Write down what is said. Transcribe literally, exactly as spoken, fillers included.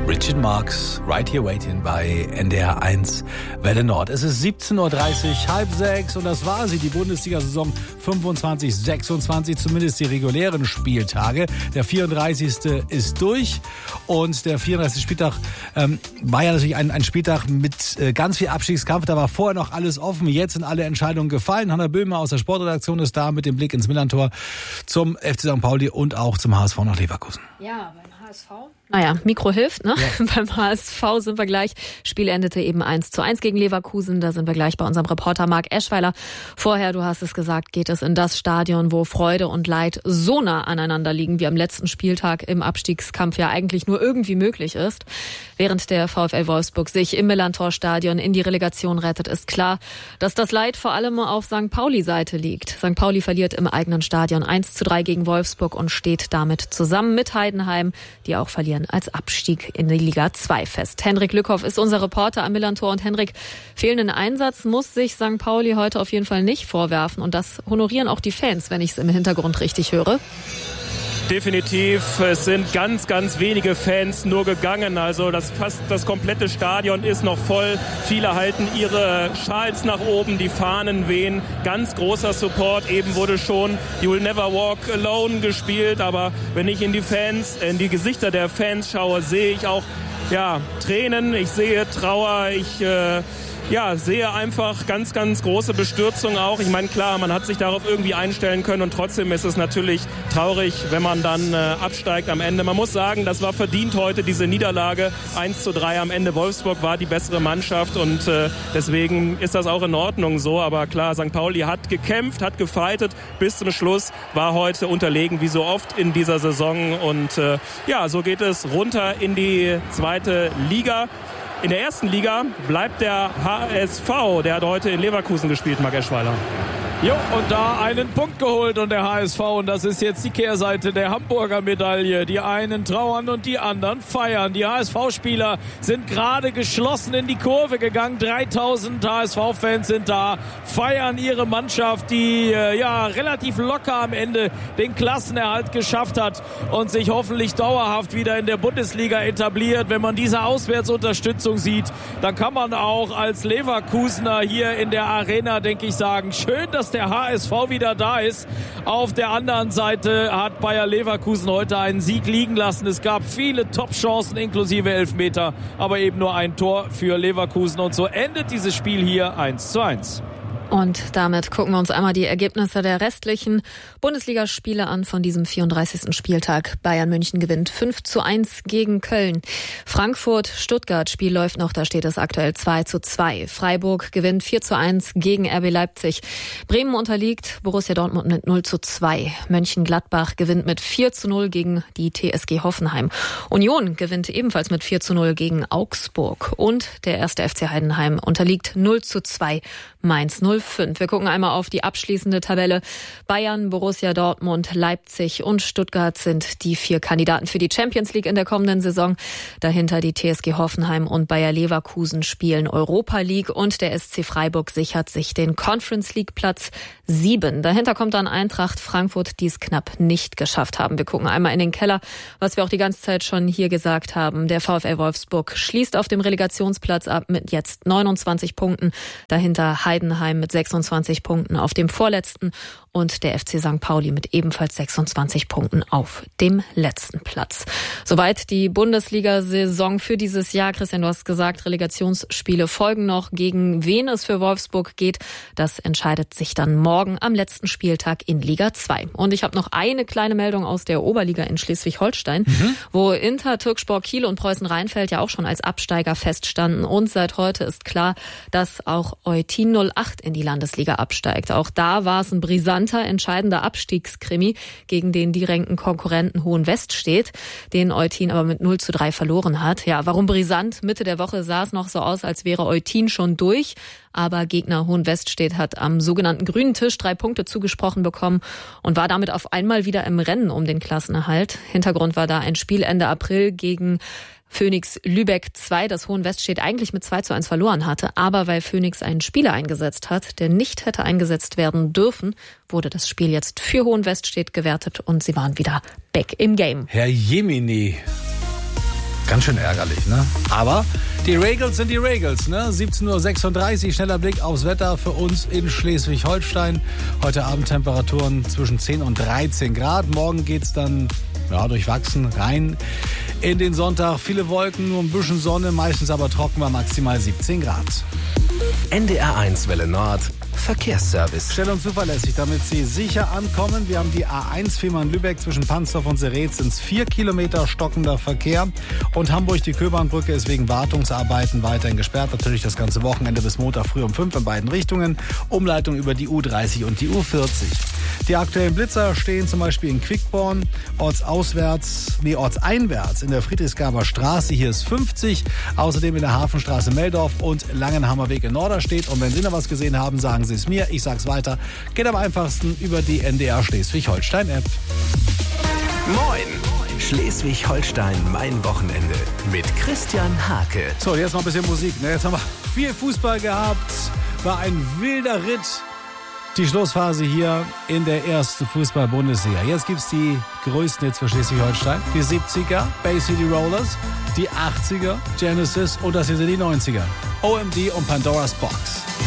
Richard Marx, Right Here Waiting bei N D R eins Welle Nord. Es ist siebzehn Uhr dreißig, halb sechs und das war sie, die Bundesliga-Saison fünfundzwanzig sechsundzwanzig, zumindest die regulären Spieltage. Der vierunddreißigste ist durch und der vierunddreißigste Spieltag ähm, war ja natürlich ein, ein Spieltag mit äh, ganz viel Abstiegskampf. Da war vorher noch alles offen, jetzt sind alle Entscheidungen gefallen. Hanna Böhmer aus der Sportredaktion ist da mit dem Blick ins Millantor zum F C Sankt Pauli und auch zum H S V nach Leverkusen. Ja, beim H S V. Naja, Mikro hilft, ne? Ja. Beim H S V sind wir gleich. Spiel endete eben eins zu eins gegen Leverkusen. Da sind wir gleich bei unserem Reporter Marc Eschweiler. Vorher, du hast es gesagt, geht es in das Stadion, wo Freude und Leid so nah aneinander liegen, wie am letzten Spieltag im Abstiegskampf ja eigentlich nur irgendwie möglich ist. Während der VfL Wolfsburg sich im Millantor-Stadion in die Relegation rettet, ist klar, dass das Leid vor allem auf Sankt Pauli-Seite liegt. Sankt Pauli verliert im eigenen Stadion eins zu drei gegen Wolfsburg und steht damit zusammen mit Heidenheim, die auch verlieren, als Abstieg in die Liga zwei fest. Henrik Lückhoff ist unser Reporter am Millantor. Und Henrik, fehlenden Einsatz muss sich Sankt Pauli heute auf jeden Fall nicht vorwerfen. Und das honorieren auch die Fans, wenn ich es im Hintergrund richtig höre. Definitiv, es sind ganz, ganz wenige Fans nur gegangen. Also das fast das komplette Stadion ist noch voll. Viele halten ihre Schals nach oben, die Fahnen wehen. Ganz großer Support. Eben wurde schon You Will Never Walk Alone gespielt. Aber wenn ich in die Fans, in die Gesichter der Fans schaue, sehe ich auch ja Tränen. Ich sehe Trauer. Ich äh, Ja, sehe einfach ganz, ganz große Bestürzung auch. Ich meine, klar, man hat sich darauf irgendwie einstellen können und trotzdem ist es natürlich traurig, wenn man dann äh, absteigt am Ende. Man muss sagen, das war verdient heute, diese Niederlage. eins zu drei am Ende. Wolfsburg war die bessere Mannschaft und äh, deswegen ist das auch in Ordnung so. Aber klar, Sankt Pauli hat gekämpft, hat gefightet bis zum Schluss, war heute unterlegen wie so oft in dieser Saison. Und äh, ja, so geht es runter in die zweite Liga. In der ersten Liga bleibt der H S V, der hat heute in Leverkusen gespielt, Marc Eschweiler. Jo, und da einen Punkt geholt und der H S V, und das ist jetzt die Kehrseite der Hamburger Medaille. Die einen trauern und die anderen feiern. Die H S V-Spieler sind gerade geschlossen in die Kurve gegangen. dreitausend H S V-Fans sind da, feiern ihre Mannschaft, die äh, ja relativ locker am Ende den Klassenerhalt geschafft hat und sich hoffentlich dauerhaft wieder in der Bundesliga etabliert. Wenn man diese Auswärtsunterstützung sieht, dann kann man auch als Leverkusener hier in der Arena, denke ich, sagen, schön, dass der H S V wieder da ist. Auf der anderen Seite hat Bayer Leverkusen heute einen Sieg liegen lassen. Es gab viele Top-Chancen inklusive Elfmeter, aber eben nur ein Tor für Leverkusen. Und so endet dieses Spiel hier eins zu eins. Und damit gucken wir uns einmal die Ergebnisse der restlichen Bundesligaspiele an von diesem vierunddreißigsten Spieltag. Bayern München gewinnt fünf zu eins gegen Köln. Frankfurt-Stuttgart, Spiel läuft noch, da steht es aktuell zwei zu zwei. Freiburg gewinnt vier zu eins gegen R B Leipzig. Bremen unterliegt Borussia Dortmund mit null zu zwei. Mönchengladbach gewinnt mit vier zu null gegen die T S G Hoffenheim. Union gewinnt ebenfalls mit vier zu null gegen Augsburg. Und der erste F C Heidenheim unterliegt null zu zwei Mainz null fünf. Wir gucken einmal auf die abschließende Tabelle. Bayern, Borussia Dortmund, Leipzig und Stuttgart sind die vier Kandidaten für die Champions League in der kommenden Saison. Dahinter die T S G Hoffenheim und Bayer Leverkusen spielen Europa League und der S C Freiburg sichert sich den Conference League Platz sieben. Dahinter kommt dann Eintracht Frankfurt, die es knapp nicht geschafft haben. Wir gucken einmal in den Keller, was wir auch die ganze Zeit schon hier gesagt haben. Der VfL Wolfsburg schließt auf dem Relegationsplatz ab mit jetzt neunundzwanzig Punkten. Dahinter Heidenheim mit sechsundzwanzig Punkten auf dem vorletzten und der F C Sankt Pauli mit ebenfalls sechsundzwanzig Punkten auf dem letzten Platz. Soweit die Bundesliga-Saison für dieses Jahr. Christian, du hast gesagt, Relegationsspiele folgen noch. Gegen wen es für Wolfsburg geht, das entscheidet sich dann morgen am letzten Spieltag in Liga zwei. Und ich habe noch eine kleine Meldung aus der Oberliga in Schleswig-Holstein, mhm. wo Inter, Türkspor Kiel und Preußen Rheinfeld ja auch schon als Absteiger feststanden. Und seit heute ist klar, dass auch Eutin null acht in die Landesliga absteigt. Auch da war es ein brisanter, entscheidender Abstiegskrimi gegen den direkten Konkurrenten Hohenwestedt, den Eutin aber mit null zu drei verloren hat. Ja, warum brisant? Mitte der Woche sah es noch so aus, als wäre Eutin schon durch. Aber Gegner Hohenwestedt hat am sogenannten grünen Tisch drei Punkte zugesprochen bekommen und war damit auf einmal wieder im Rennen um den Klassenerhalt. Hintergrund war da ein Spiel Ende April gegen Phoenix Lübeck zwei, das Hohenwestedt eigentlich mit zwei zu eins verloren hatte. Aber weil Phoenix einen Spieler eingesetzt hat, der nicht hätte eingesetzt werden dürfen, wurde das Spiel jetzt für Hohenwestedt gewertet und sie waren wieder back im Game. Herr Jemini. Ganz schön ärgerlich, ne? Aber die Regals sind die Regals, ne? siebzehn Uhr sechsunddreißig, schneller Blick aufs Wetter für uns in Schleswig-Holstein. Heute Abend Temperaturen zwischen zehn und dreizehn Grad. Morgen geht's dann ja, durchwachsen rein in den Sonntag. Viele Wolken, nur ein bisschen Sonne, meistens aber trocken, war maximal siebzehn Grad. N D R eins Welle Nord Verkehrsservice. Schnell und zuverlässig, damit Sie sicher ankommen. Wir haben die A eins Fehmarn-Lübeck zwischen Pansdorf und Seretz, sind es vier Kilometer stockender Verkehr. Und Hamburg, die Köbernbrücke, ist wegen Wartungsarbeiten weiterhin gesperrt. Natürlich das ganze Wochenende bis Montag früh um fünf in beiden Richtungen. Umleitung über die U dreißig und die U vierzig. Die aktuellen Blitzer stehen zum Beispiel in Quickborn, ortsauswärts, nee, ortseinwärts in der Friedrichsgaber Straße. Hier ist fünfzig. Außerdem in der Hafenstraße Meldorf und Langenhammerweg in Norderstedt. Und wenn Sie noch was gesehen haben, sagen Sie es mir. Ich sag's weiter. Geht am einfachsten über die N D R Schleswig-Holstein-App. Moin! Schleswig-Holstein, mein Wochenende mit Christian Hake. So, jetzt mal ein bisschen Musik. Jetzt haben wir viel Fußball gehabt. War ein wilder Ritt. Die Schlussphase hier in der ersten Fußball-Bundesliga. Jetzt gibt's die größten Hits für Schleswig-Holstein. Die siebziger, Bay City Rollers, die achtziger, Genesis und das hier sind die neunziger. O M D und Pandora's Box.